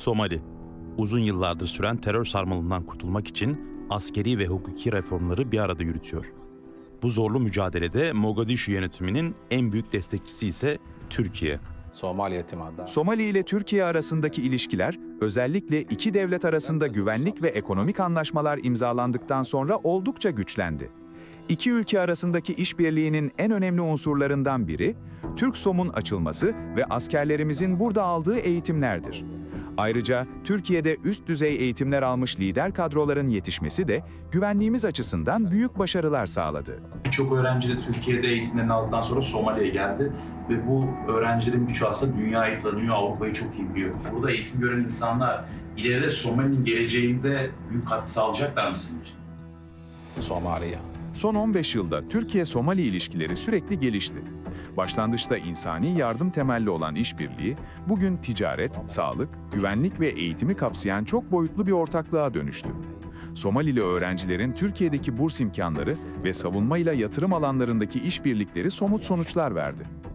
Somali, uzun yıllardır süren terör sarmalından kurtulmak için askeri ve hukuki reformları bir arada yürütüyor. Bu zorlu mücadelede Mogadishu yönetiminin en büyük destekçisi ise Türkiye. Somali ile Türkiye arasındaki ilişkiler, özellikle iki devlet arasında güvenlik ve ekonomik anlaşmalar imzalandıktan sonra oldukça güçlendi. İki ülke arasındaki işbirliğinin en önemli unsurlarından biri, TÜRKSOM'un açılması ve askerlerimizin burada aldığı eğitimlerdir. Ayrıca Türkiye'de üst düzey eğitimler almış lider kadroların yetişmesi de güvenliğimiz açısından büyük başarılar sağladı. Birçok öğrenci de Türkiye'de eğitimlerini aldıktan sonra Somali'ye geldi ve bu öğrencilerin birçoğu aslında dünyayı tanıyor, Avrupa'yı çok iyi biliyor. Burada eğitim gören insanlar ileride Somali'nin geleceğinde büyük katkı sağlayacaklar mı sizce? Son 15 yılda Türkiye-Somali ilişkileri sürekli gelişti. Başlangıçta insani yardım temelli olan işbirliği, bugün ticaret, sağlık, güvenlik ve eğitimi kapsayan çok boyutlu bir ortaklığa dönüştü. Somalili öğrencilerin Türkiye'deki burs imkanları ve savunma ile yatırım alanlarındaki işbirlikleri somut sonuçlar verdi.